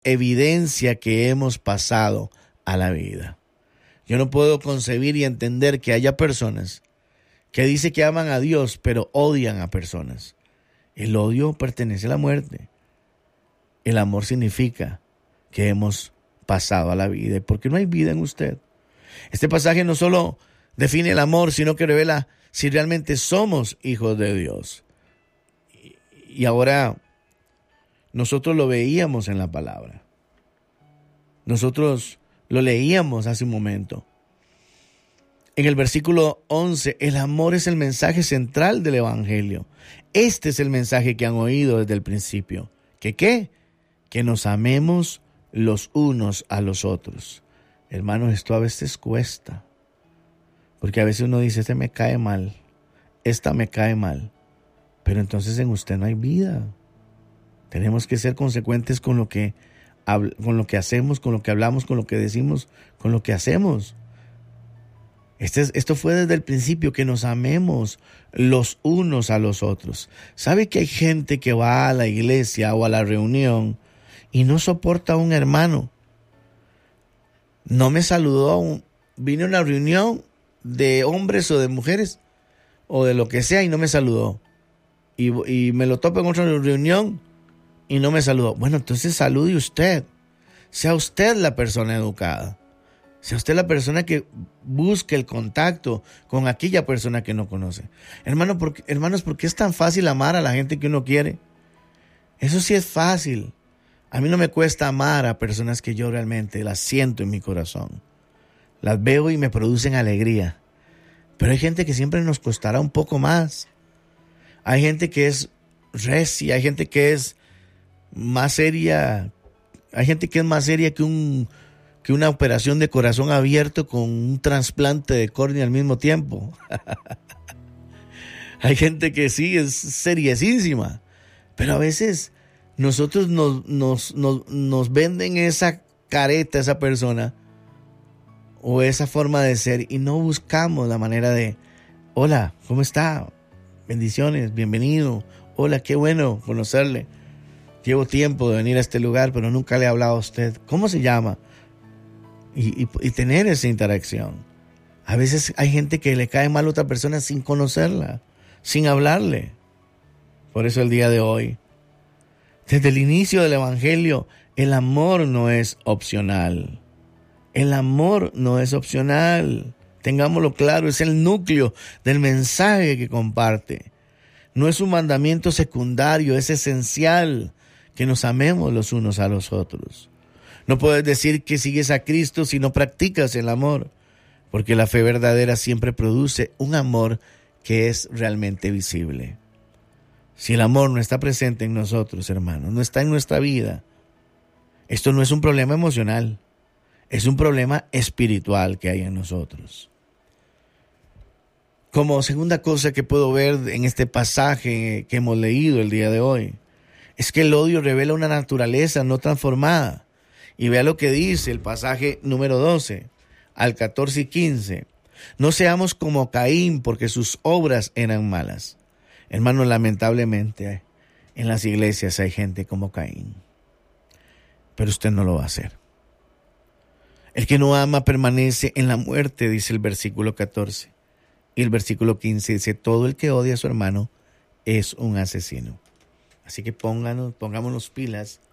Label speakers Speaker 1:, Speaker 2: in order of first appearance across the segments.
Speaker 1: evidencia que hemos pasado a la vida. Yo no puedo concebir y entender que haya personas que dicen que aman a Dios, pero odian a personas. El odio pertenece a la muerte. El amor significa que hemos pasado a la vida, porque no hay vida en usted. Este pasaje no solo define el amor, sino que revela si realmente somos hijos de Dios. Y ahora nosotros lo veíamos en la palabra. Nosotros lo leíamos hace un momento. En el versículo 11, el amor es el mensaje central del Evangelio. Este es el mensaje que han oído desde el principio. ¿Que qué? Que nos amemos los unos a los otros. Hermanos, esto a veces cuesta. Porque a veces uno dice, este me cae mal, esta me cae mal. Pero entonces en usted no hay vida. Tenemos que ser consecuentes con lo que hacemos, con lo que hablamos, con lo que decimos, con lo que hacemos. Esto fue desde el principio, que nos amemos los unos a los otros. ¿Sabe que hay gente que va a la iglesia o a la reunión y no soporta a un hermano? No me saludó, vine a una reunión de hombres o de mujeres o de lo que sea y no me saludó. Y me lo topo en otra reunión y no me saludó. Bueno, entonces salude usted. Sea usted la persona educada. Sea usted la persona que busque el contacto con aquella persona que no conoce. Hermanos, ¿por qué es tan fácil amar a la gente que uno quiere? Eso sí es fácil. A mí no me cuesta amar a personas que yo realmente las siento en mi corazón. Las veo y me producen alegría. Pero hay gente que siempre nos costará un poco más. Hay gente que es recia, hay gente que es más seria. Hay gente que es más seria que una operación de corazón abierto con un trasplante de córnea al mismo tiempo. Hay gente que sí es seriesísima, pero a veces nosotros nos venden esa careta, esa persona o esa forma de ser y no buscamos la manera de, hola, ¿cómo está? Bendiciones, bienvenido. Hola, qué bueno conocerle. Llevo tiempo de venir a este lugar, pero nunca le he hablado a usted. ¿Cómo se llama? Y tener esa interacción. A veces hay gente que le cae mal a otra persona sin conocerla, sin hablarle. Por eso el día de hoy, desde el inicio del Evangelio, el amor no es opcional. El amor no es opcional. Tengámoslo claro, es el núcleo del mensaje que comparte. No es un mandamiento secundario, es esencial que nos amemos los unos a los otros. No puedes decir que sigues a Cristo si no practicas el amor, porque la fe verdadera siempre produce un amor que es realmente visible. Si el amor no está presente en nosotros, hermanos, no está en nuestra vida, esto no es un problema emocional, es un problema espiritual que hay en nosotros. Como segunda cosa que puedo ver en este pasaje que hemos leído el día de hoy, es que el odio revela una naturaleza no transformada. Y vea lo que dice el pasaje número 12, al 14 y 15. No seamos como Caín, porque sus obras eran malas. Hermanos, lamentablemente en las iglesias hay gente como Caín. Pero usted no lo va a hacer. El que no ama permanece en la muerte, dice el versículo 14. Y el versículo 15 dice, todo el que odia a su hermano es un asesino. Así que pongámonos pilas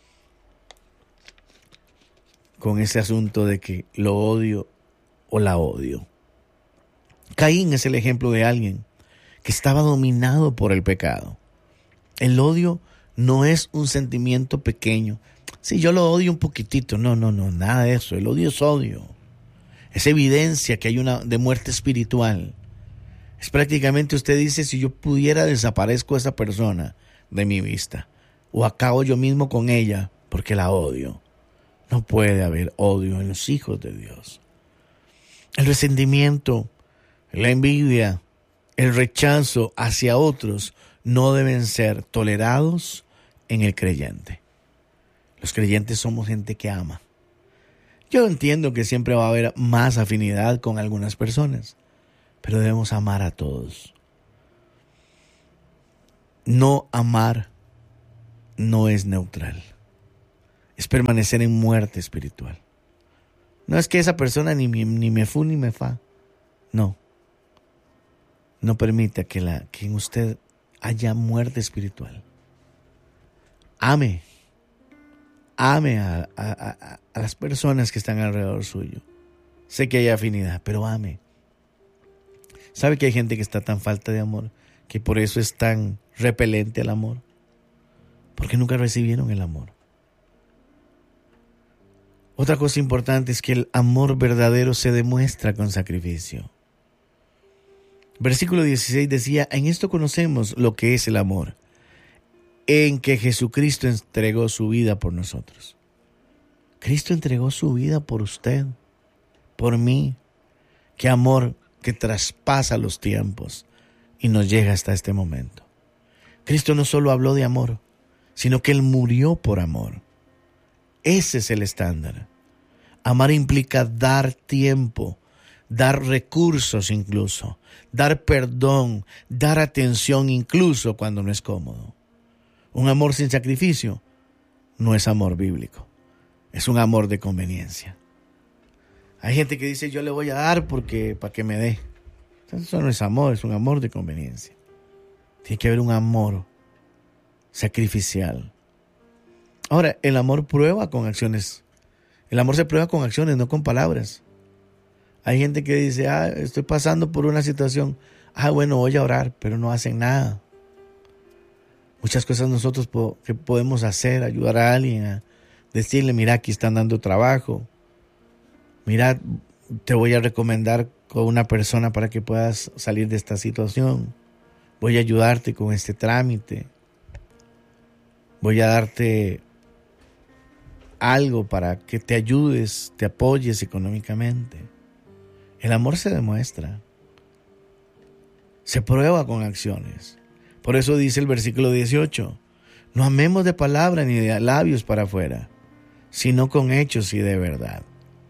Speaker 1: con ese asunto de que lo odio o la odio. Caín es el ejemplo de alguien que estaba dominado por el pecado. El odio no es un sentimiento pequeño. Sí, yo lo odio un poquitito. No, nada de eso. El odio es odio. Es evidencia que hay una de muerte espiritual. Es prácticamente, usted dice, si yo pudiera desaparezco a esa persona de mi vista. O acabo yo mismo con ella porque la odio. No puede haber odio en los hijos de Dios. El resentimiento, la envidia, el rechazo hacia otros no deben ser tolerados en el creyente. Los creyentes somos gente que ama. Yo entiendo que siempre va a haber más afinidad con algunas personas, pero debemos amar a todos. No amar no es neutral. es permanecer en muerte espiritual. No es que esa persona ni me fu ni me fa. No. No permita que en usted haya muerte espiritual. Ame a las personas que están alrededor suyo. Sé que hay afinidad, pero ame. ¿Sabe que hay gente que está tan falta de amor que por eso es tan repelente al amor? Porque nunca recibieron el amor. Otra cosa importante es que el amor verdadero se demuestra con sacrificio. Versículo 16 decía: en esto conocemos lo que es el amor, en que Jesucristo entregó su vida por nosotros. Cristo entregó su vida por usted, por mí. Qué amor que traspasa los tiempos y nos llega hasta este momento. Cristo no solo habló de amor, sino que Él murió por amor. Ese es el estándar. Amar implica dar tiempo, dar recursos incluso, dar perdón, dar atención incluso cuando no es cómodo. Un amor sin sacrificio no es amor bíblico, es un amor de conveniencia. Hay gente que dice: yo le voy a dar para que me dé. Entonces eso no es amor, es un amor de conveniencia. Tiene que haber un amor sacrificial. Ahora, el amor prueba con acciones. El amor se prueba con acciones, no con palabras. Hay gente que dice: estoy pasando por una situación. Bueno, voy a orar, pero no hacen nada. Muchas cosas nosotros que podemos hacer, ayudar a alguien, a decirle: mira, aquí están dando trabajo. Mira, te voy a recomendar con una persona para que puedas salir de esta situación. Voy a ayudarte con este trámite. Voy a darte algo para que te ayudes, te apoyes económicamente. El amor se demuestra. Se prueba con acciones. Por eso dice el versículo 18: no amemos de palabra ni de labios para afuera, sino con hechos y de verdad.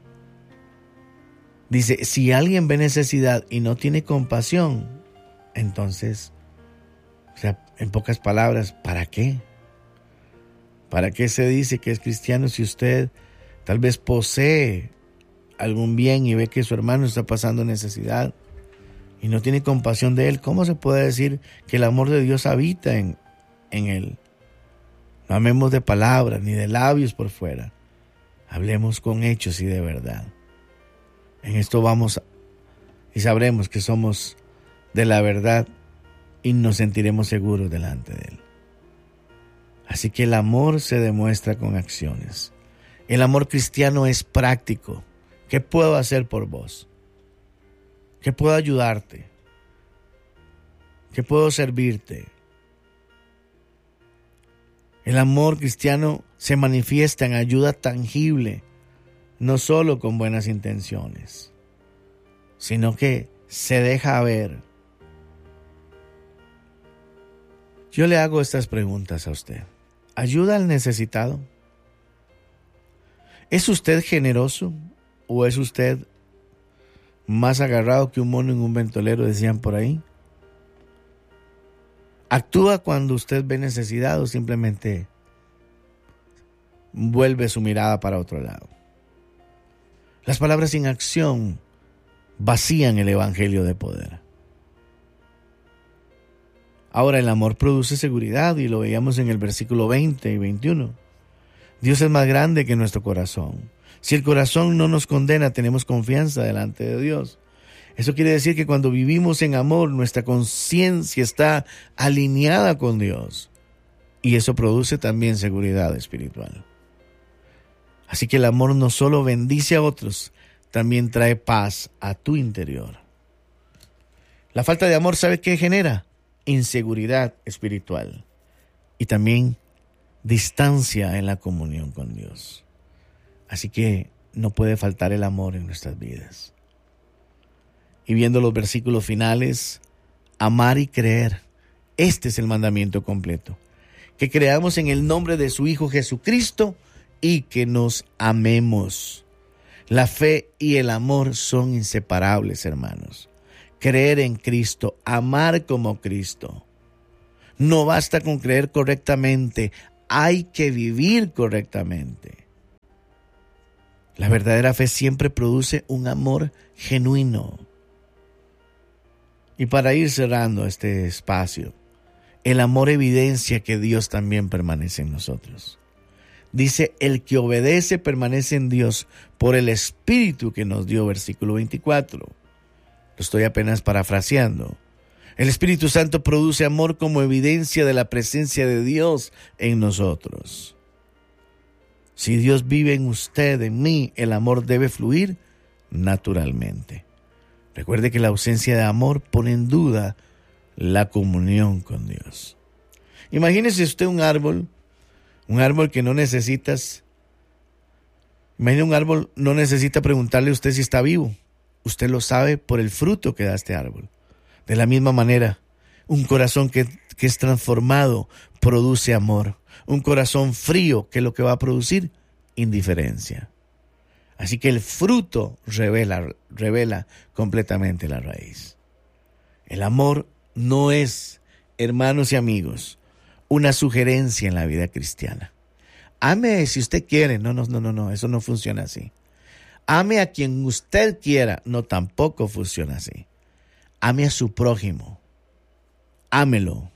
Speaker 1: Dice: si alguien ve necesidad y no tiene compasión, entonces, en pocas palabras, ¿para qué? ¿Para qué se dice que es cristiano si usted tal vez posee algún bien y ve que su hermano está pasando necesidad y no tiene compasión de él? ¿Cómo se puede decir que el amor de Dios habita en él? No amemos de palabras ni de labios por fuera. Hablemos con hechos y de verdad. En esto vamos y sabremos que somos de la verdad y nos sentiremos seguros delante de Él. Así que el amor se demuestra con acciones. El amor cristiano es práctico. ¿Qué puedo hacer por vos? ¿Qué puedo ayudarte? ¿Qué puedo servirte? El amor cristiano se manifiesta en ayuda tangible, no solo con buenas intenciones, sino que se deja ver. Yo le hago estas preguntas a usted. ¿Ayuda al necesitado? ¿Es usted generoso o es usted más agarrado que un mono en un ventolero, decían por ahí? ¿Actúa cuando usted ve necesidad o simplemente vuelve su mirada para otro lado? Las palabras sin acción vacían el evangelio de poder. Ahora, el amor produce seguridad y lo veíamos en el versículo 20 y 21. Dios es más grande que nuestro corazón. Si el corazón no nos condena, tenemos confianza delante de Dios. Eso quiere decir que cuando vivimos en amor, nuestra conciencia está alineada con Dios. Y eso produce también seguridad espiritual. Así que el amor no solo bendice a otros, también trae paz a tu interior. La falta de amor, ¿sabe qué genera? Inseguridad espiritual y también distancia en la comunión con Dios. Así que no puede faltar el amor en nuestras vidas. Y viendo los versículos finales, amar y creer. Este es el mandamiento completo. Que creamos en el nombre de su Hijo Jesucristo y que nos amemos. La fe y el amor son inseparables, hermanos. Creer en Cristo, amar como Cristo. No basta con creer correctamente, hay que vivir correctamente. La verdadera fe siempre produce un amor genuino. Y para ir cerrando este espacio, el amor evidencia que Dios también permanece en nosotros. Dice, el que obedece permanece en Dios por el Espíritu que nos dio, versículo 24. Lo estoy apenas parafraseando. El Espíritu Santo produce amor como evidencia de la presencia de Dios en nosotros. Si Dios vive en usted, en mí, el amor debe fluir naturalmente. Recuerde que la ausencia de amor pone en duda la comunión con Dios. Imagínese usted un árbol que no necesitas. Imagine un árbol, no necesita preguntarle a usted si está vivo. Usted lo sabe por el fruto que da este árbol. De la misma manera, un corazón que es transformado produce amor. Un corazón frío, que es lo que va a producir indiferencia. Así que el fruto revela completamente la raíz. El amor no es, hermanos y amigos, una sugerencia en la vida cristiana. Ame si usted quiere. No, eso no funciona así. Ame a quien usted quiera. No, tampoco funciona así. Ame a su prójimo. Ámelo.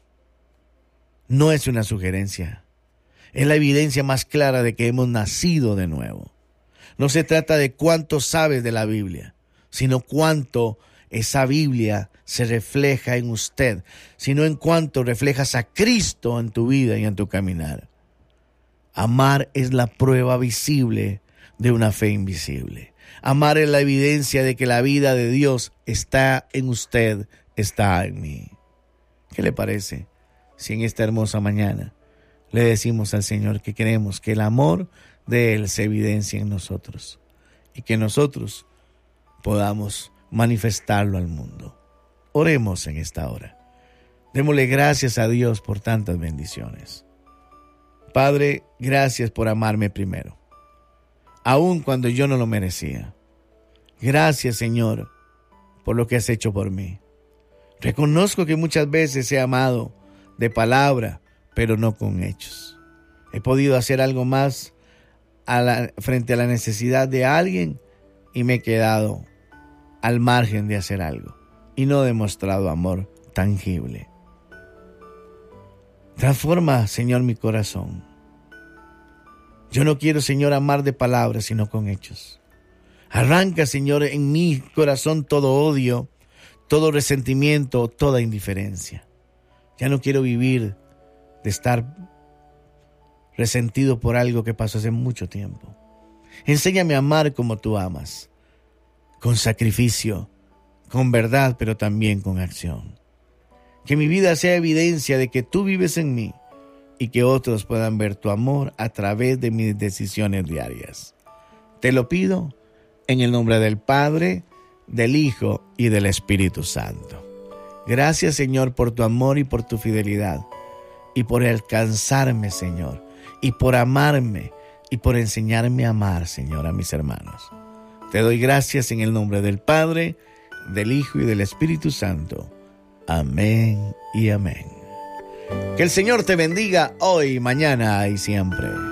Speaker 1: No es una sugerencia. Es la evidencia más clara de que hemos nacido de nuevo. No se trata de cuánto sabes de la Biblia, sino cuánto esa Biblia se refleja en usted, sino en cuánto reflejas a Cristo en tu vida y en tu caminar. Amar es la prueba visible de una fe invisible. Amar es la evidencia de que la vida de Dios está en usted, está en mí. ¿Qué le parece si en esta hermosa mañana le decimos al Señor que queremos que el amor de Él se evidencie en nosotros y que nosotros podamos manifestarlo al mundo? Oremos en esta hora. Démosle gracias a Dios por tantas bendiciones. Padre, gracias por amarme primero, aun cuando yo no lo merecía. Gracias, Señor, por lo que has hecho por mí. Reconozco que muchas veces he amado de palabra, pero no con hechos. He podido hacer algo más frente a la necesidad de alguien y me he quedado al margen de hacer algo y no he demostrado amor tangible. Transforma, Señor, mi corazón. Yo no quiero, Señor, amar de palabras, sino con hechos. Arranca, Señor, en mi corazón todo odio, todo resentimiento, toda indiferencia. Ya no quiero vivir de estar resentido por algo que pasó hace mucho tiempo. Enséñame a amar como tú amas, con sacrificio, con verdad, pero también con acción. Que mi vida sea evidencia de que tú vives en mí y que otros puedan ver tu amor a través de mis decisiones diarias. Te lo pido en el nombre del Padre, del Hijo y del Espíritu Santo. Gracias, Señor, por tu amor y por tu fidelidad y por alcanzarme, Señor, y por amarme y por enseñarme a amar, Señor, a mis hermanos. Te doy gracias en el nombre del Padre, del Hijo y del Espíritu Santo. Amén y amén. Que el Señor te bendiga hoy, mañana y siempre.